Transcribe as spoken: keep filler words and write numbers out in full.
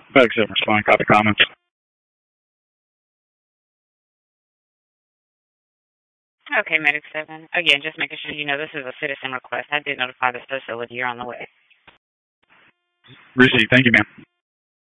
Thanks, seven, respond. Copy comments. Okay, Medic seven. Again, just making sure you know this is a citizen request. I did notify the facility you're on the way. Received. Thank you, ma'am.